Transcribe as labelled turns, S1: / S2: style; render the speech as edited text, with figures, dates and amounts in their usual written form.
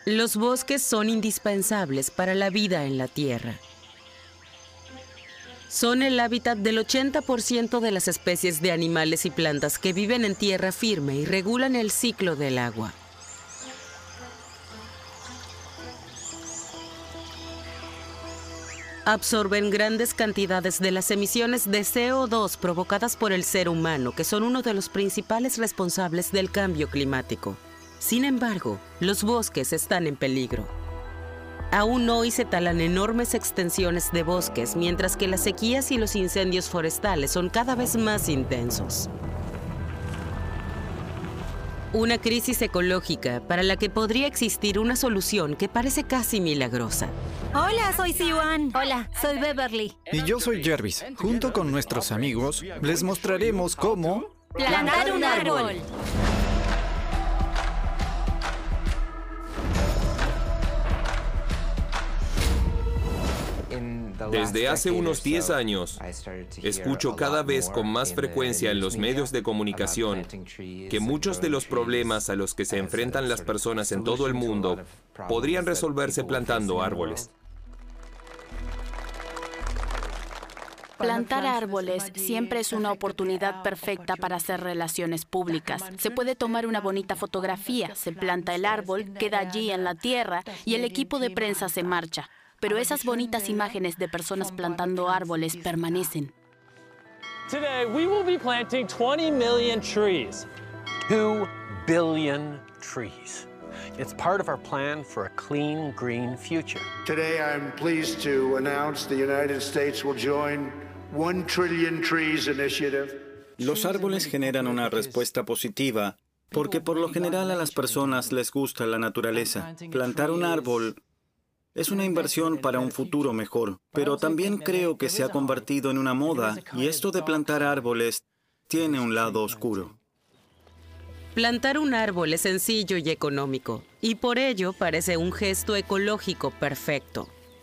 S1: Los bosques son indispensables para la vida en la Tierra. Son el hábitat del 80% de las especies de animales y plantas que viven en tierra firme y regulan el ciclo del agua. Absorben grandes cantidades de las emisiones de CO2 provocadas por el ser humano, que son uno de los principales responsables del cambio climático. Sin embargo, los bosques están en peligro. Aún hoy se talan enormes extensiones de bosques, mientras que las sequías y los incendios forestales son cada vez más intensos. Una crisis ecológica para la que podría existir una solución que parece casi milagrosa.
S2: Hola, soy Siwan. Hola, soy Beverly.
S3: Y yo soy Jervis. Junto con nuestros amigos, les mostraremos cómo...
S2: ¡Plantar un árbol!
S4: Desde hace unos 10 años, escucho cada vez con más frecuencia en los medios de comunicación que muchos de los problemas a los que se enfrentan las personas en todo el mundo podrían resolverse plantando árboles.
S5: Plantar árboles siempre es una oportunidad perfecta para hacer relaciones públicas. Se puede tomar una bonita fotografía, se planta el árbol, queda allí en la tierra y el equipo de prensa se marcha. Pero esas bonitas imágenes de personas plantando árboles permanecen.
S6: Today we will be planting 20 million trees.
S7: 2 billion trees. It's part of our plan for a clean, green future.
S8: Today I'm pleased to announce the United States will join 1 Trillion Trees Initiative.
S3: Los árboles generan una respuesta positiva, porque por lo general a las personas les gusta la naturaleza. Plantar un árbol es una inversión para un futuro mejor, pero también creo que se ha convertido en una moda, y esto de plantar árboles tiene un lado oscuro.
S1: Plantar un árbol es sencillo y económico, y por ello parece un gesto ecológico perfecto.